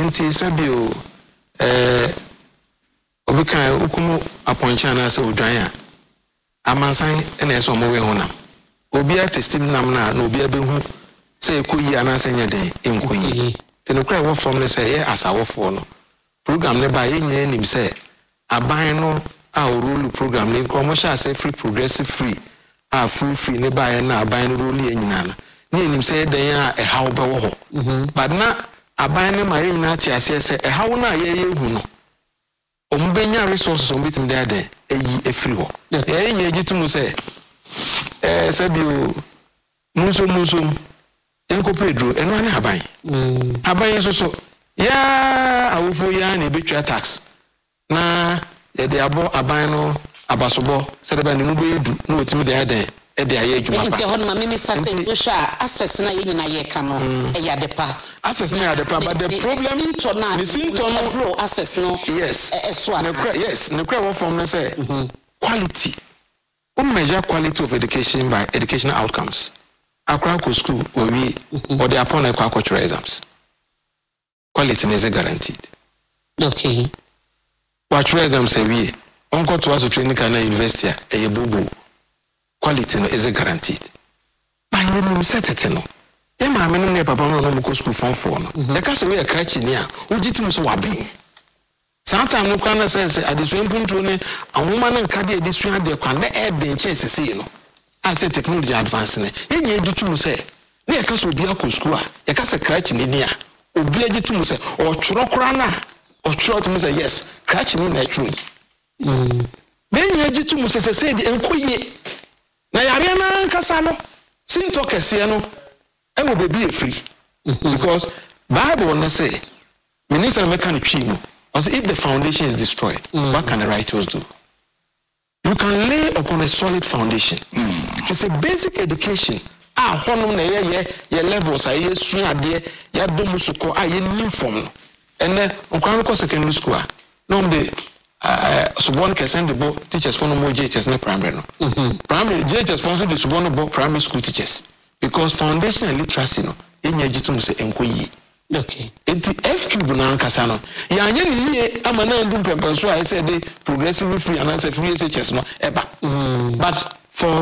Inti sabio obika ukumu aponcha na se odwan amansan ene eso mo we honam obi atestim nam na obi abehu se ekoyi anase nyade enkoyi tenokra wo form ne se ye asawofo no program ne ba ye nyɛ nim se aban no a rule program ne ko mo sha se free progressive free a free ne ba ye na aban no rule ye nyina na ne nim se den a ɛhaw bɛ wo ho but na aban ne ma ye nyina ti ase se ɛhaw na ye hu no ombenya resources ombitim de ade eyi efiri ho ye nyɛ gitumu se sabio muso enko pedro eno ani haban haban so ya awofo ya na ebetwa tax na ye de abo aban no abasobo sedeba ne mu bedu na otimi de ade e de aye adwuma pa nti ho na mimi sase to sha access na ye nyina ye ka no e ya de pa access na ya de pa but the problem the symptom bro access no yes so yes ne kra wo form no say quality measure quality of education by educational outcomes. Accra school or we or the upon a exams. Quality is guaranteed. Okay. What exams say we uncle to us to training can university a bubu. Quality is guaranteed. By you set it no. Emma men papa no school form for no. The case we a crutch in here, who did to so wabbing. Sometimes no can say at the same point a woman and cardi district de can add the chase see no. I say technology advancing. Ye do to say. Ne ka so bia ko school a ye ka say crutch ni dia. Obi agi to say or churokra na or churok to say yes, crutch ni na true. Ben ye agi to say de enkoye. Na yare na kasa no. Sinto kese no e wo be be free. Because Bible na say minister make kan twi no. As if the foundation is destroyed, what can the righteous do? You can lay upon a solid foundation. It's a basic education. Honum na ye levels a ye suade ya domu suko ye nim form. And then on ko secondary school. No de subon can send the bo teachers for no more JHS na primary no. Primary JHS for the subon bo primary school teachers because foundation and literacy no enya jitum se enkoyi. Okay. Enti F cube na nkasa no. Ya anye ni ye ama na ndu pempen so I said the progressive free and answer free SHS no eba. But for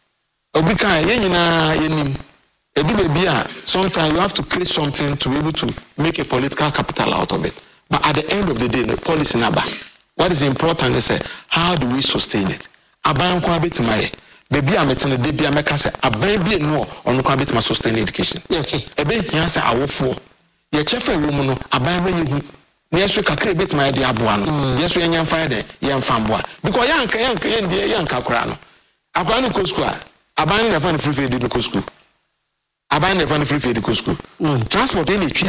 obika ye nyina ye nim. Edu be a sometimes you have to create something to be able to make a political capital out of it. But at the end of the day the policy naba. What is important is how do we sustain it? Aban kwa betima baby ametene de bia meka say aban bi no ono kwa betima sustain education. Okay. Ebe hia say awofo ye chefe room no aban ba yehu na yeso kakra betima de aboa no yeso yenya mfa de ye mfa mboa because yanka ye ndie yanka kora no akwa no ko school aban na fa no free feed de ko school aban na fa no free feed de ko school transport e letwa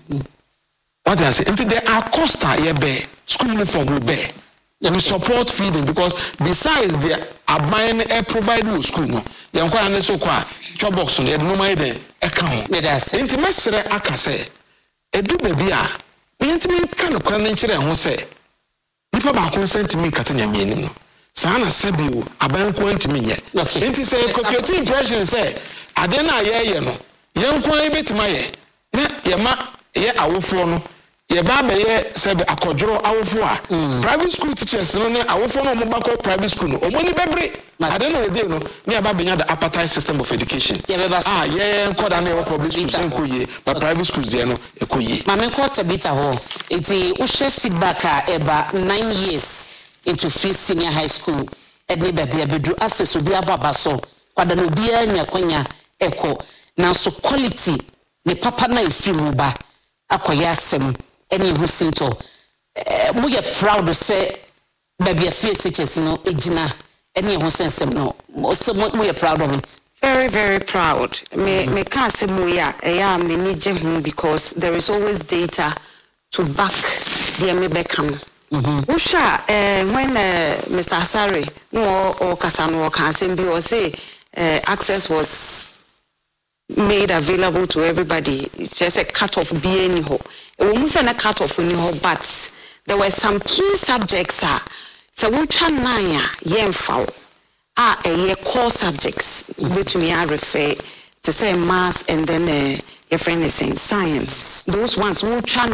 what I say into there are cost ye be school uniform will be we support feeding because besides the aban provide you school no yankwa na so kwa chop box no ye no mai de e ka ho into mesere aka say edu baby a yentimi kan kwa na nkyere ho se nipa ba consent me kata nyame anim no saa na sabio aban ko antimi nye enti say copy impression say ade na ye no yenkwa ebetima ye na ye ma ye awofo no ye ba be ye sebe akodworo awofo a private school teachers no ne awofo no mo ba ko private school no omoni bebre ade no dey no ne ba benya the apartheid system of education ye enkoda na e public schools enkoye but private schools dey no ekoye ma me ko tabita ho enti wo share feedback a eba 9 years into free senior high school edne baby abedu access obi ababa so kwada no obi anya kwanya eko na so quality ne papa na efiri mu ba akoya asem any who seem to we are proud to say baby a free SHS no ejina any who sense no so we are proud of it. Very, very proud. Me can't say muya me need because there is always data to back the me beckham. Usha when Mr. Asare or Kasano can say access was made available to everybody. It's just a cut off being ho. Almost a cut off in ho, but there were some key subjects so which are naya yemfao a core subjects which me I refer to say math and then your friend is saying science. Those ones which are